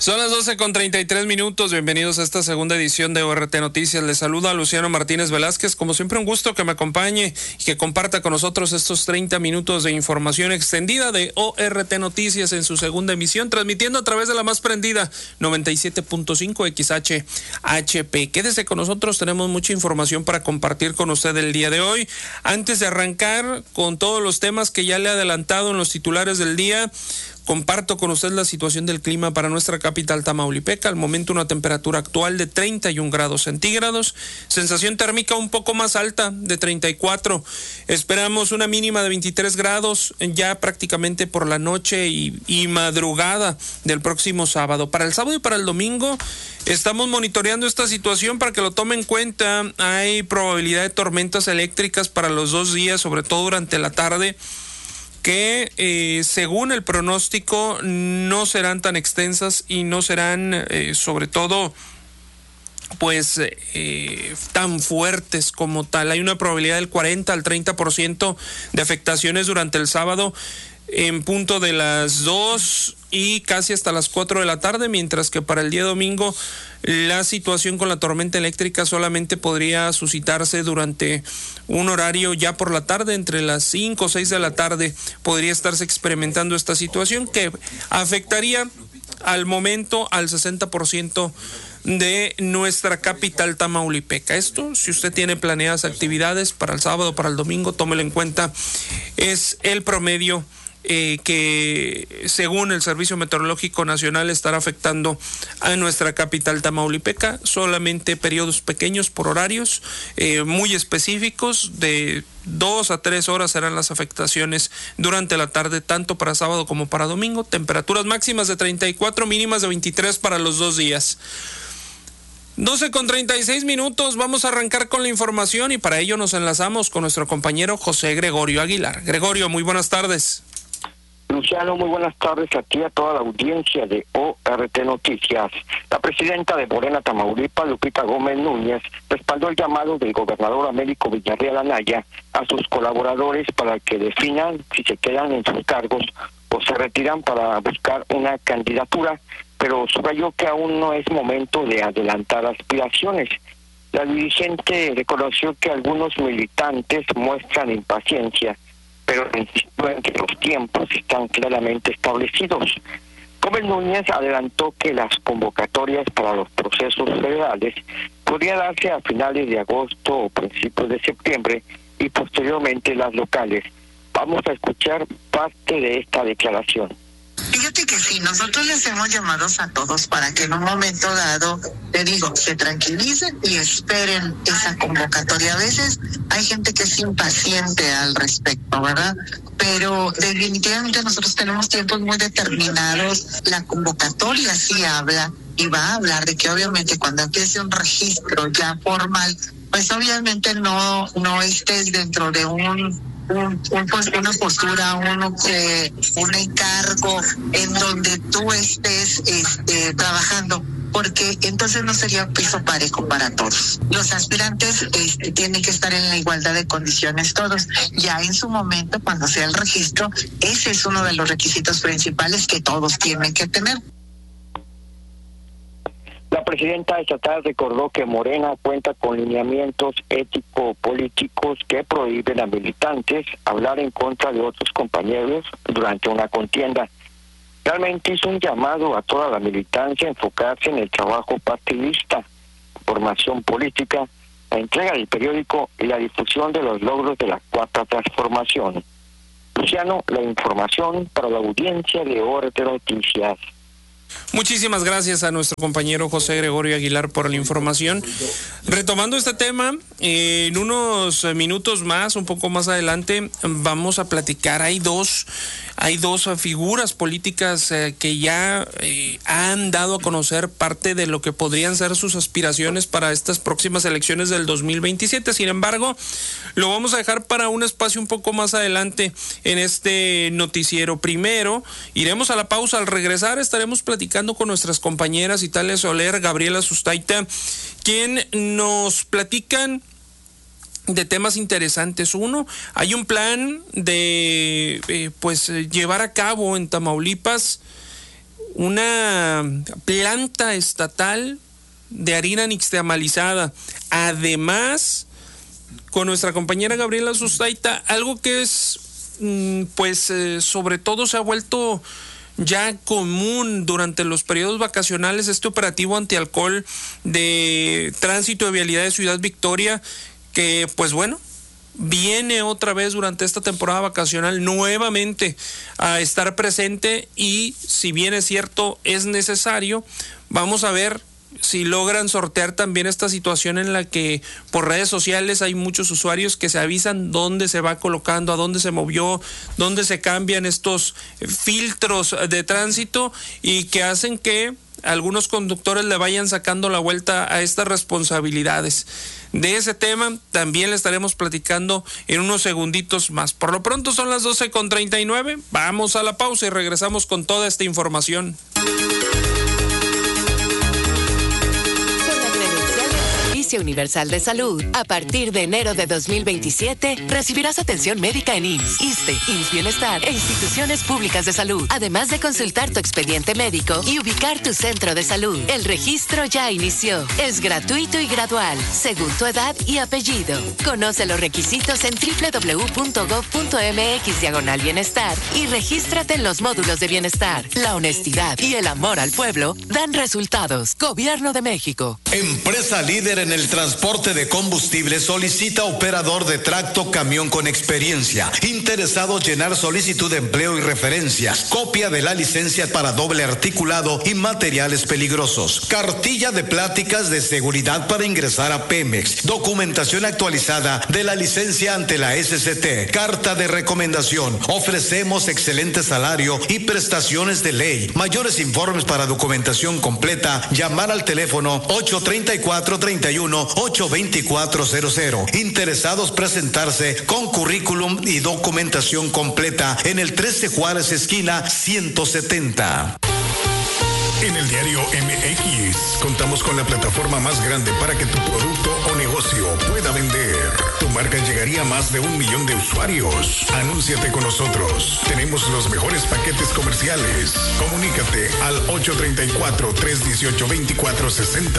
Son las 12:33. Bienvenidos a esta segunda edición de ORT Noticias. Les saluda Luciano Martínez Velázquez. Como siempre, un gusto que me acompañe y que comparta con nosotros estos 30 minutos de información extendida de ORT Noticias en su segunda emisión, transmitiendo a través de la más prendida 97.5 XHHP. Quédese con nosotros, tenemos mucha información para compartir con usted el día de hoy. Antes de arrancar con todos los temas que ya le he adelantado en los titulares del día, comparto con usted la situación del clima para nuestra capital Tamaulipeca. Al momento una temperatura actual de 31 grados centígrados, sensación térmica un poco más alta de 34. Esperamos una mínima de 23 grados ya prácticamente por la noche y madrugada del próximo sábado. Para el sábado y para el domingo estamos monitoreando esta situación para que lo tome en cuenta. Hay probabilidad de tormentas eléctricas para los 2 días, sobre todo durante la tarde, que según el pronóstico no serán tan extensas y no serán sobre todo pues tan fuertes como tal. Hay una probabilidad del 40 al 30% de afectaciones durante el sábado en punto de las 2 y casi hasta las 4 de la tarde, mientras que para el día domingo la situación con la tormenta eléctrica solamente podría suscitarse durante un horario ya por la tarde, entre las 5 o 6 de la tarde podría estarse experimentando esta situación que afectaría al momento al 60% de nuestra capital Tamaulipeca. Esto, si usted tiene planeadas actividades para el sábado, para el domingo, tómelo en cuenta, es el promedio que según el Servicio Meteorológico Nacional estará afectando a nuestra capital Tamaulipeca. Solamente periodos pequeños por horarios muy específicos, de 2 a 3 horas serán las afectaciones durante la tarde, tanto para sábado como para domingo. Temperaturas máximas de 34, mínimas de 23 para los 2 días. 12:36. Vamos a arrancar con la información y para ello nos enlazamos con nuestro compañero José Gregorio Aguilar. Gregorio, muy buenas tardes. Luciano, muy buenas tardes a ti, a toda la audiencia de ORT Noticias. La presidenta de Morena Tamaulipas, Lupita Gómez Núñez, respaldó el llamado del gobernador Américo Villarreal Anaya a sus colaboradores para que definan si se quedan en sus cargos o se retiran para buscar una candidatura, pero subrayó que aún no es momento de adelantar aspiraciones. La dirigente reconoció que algunos militantes muestran impaciencia, pero insistió en que los tiempos están claramente establecidos. Gómez Núñez adelantó que las convocatorias para los procesos federales podrían darse a finales de agosto o principios de septiembre y posteriormente las locales. Vamos a escuchar parte de esta declaración. Fíjate que sí, nosotros les hemos llamados a todos para que en un momento dado, te digo, se tranquilicen y esperen esa convocatoria. A veces hay gente que es impaciente al respecto, ¿verdad? Pero definitivamente nosotros tenemos tiempos muy determinados. La convocatoria sí habla y va a hablar de que obviamente cuando empiece un registro ya formal, pues obviamente no estés dentro de una postura, un encargo en donde tú estés trabajando, porque entonces no sería un piso parejo para todos. Los aspirantes tienen que estar en la igualdad de condiciones todos. Ya en su momento, cuando sea el registro, ese es uno de los requisitos principales que todos tienen que tener. La presidenta estatal recordó que Morena cuenta con lineamientos ético-políticos que prohíben a militantes hablar en contra de otros compañeros durante una contienda. Realmente hizo un llamado a toda la militancia a enfocarse en el trabajo partidista, formación política, la entrega del periódico y la difusión de los logros de la Cuarta Transformación. Luciano, la información para la audiencia de ORT Noticias. Muchísimas gracias a nuestro compañero José Gregorio Aguilar por la información. Retomando este tema, en unos minutos más, un poco más adelante, vamos a platicar. Hay dos figuras políticas que ya han dado a conocer parte de lo que podrían ser sus aspiraciones para estas próximas elecciones del 2027. Sin embargo, lo vamos a dejar para un espacio un poco más adelante en este noticiero. Primero, iremos a la pausa. Al regresar estaremos platicando con nuestras compañeras Italia Soler, Gabriela Sustaita, quien nos platican de temas interesantes. Uno, hay un plan de llevar a cabo en Tamaulipas una planta estatal de harina nixtamalizada. Además, con nuestra compañera Gabriela Sustaita, algo que es, sobre todo se ha vuelto ya común durante los periodos vacacionales, este operativo antialcohol de tránsito de vialidad de Ciudad Victoria, que viene otra vez durante esta temporada vacacional nuevamente a estar presente, y si bien es cierto, es necesario, vamos a ver si logran sortear también esta situación en la que por redes sociales hay muchos usuarios que se avisan dónde se va colocando, a dónde se movió, dónde se cambian estos filtros de tránsito, y que hacen que algunos conductores le vayan sacando la vuelta a estas responsabilidades. De ese tema también le estaremos platicando en unos segunditos más. Por lo pronto son las 12:39. Vamos a la pausa y regresamos con toda esta información. Universal de Salud. A partir de enero de 2027, recibirás atención médica en IMSS, ISSSTE, IMSS Bienestar e instituciones públicas de salud, además de consultar tu expediente médico y ubicar tu centro de salud. El registro ya inició. Es gratuito y gradual, según tu edad y apellido. Conoce los requisitos en www.gov.mx/bienestar y regístrate en los módulos de bienestar. La honestidad y el amor al pueblo dan resultados. Gobierno de México. Empresa líder en el transporte de combustible solicita operador de tracto camión con experiencia. Interesados llenar solicitud de empleo y referencias. Copia de la licencia para doble articulado y materiales peligrosos. Cartilla de pláticas de seguridad para ingresar a Pemex. Documentación actualizada de la licencia ante la SCT. Carta de recomendación. Ofrecemos excelente salario y prestaciones de ley. Mayores informes para documentación completa. Llamar al teléfono 834-31-82400. Interesados presentarse con currículum y documentación completa en el 13 Juárez esquina 170. En el diario MX contamos con la plataforma más grande para que tu producto o negocio pueda vender. Tu marca llegaría a más de 1 millón de usuarios. Anúnciate con nosotros. Tenemos los mejores paquetes comerciales. Comunícate al 834-318-2460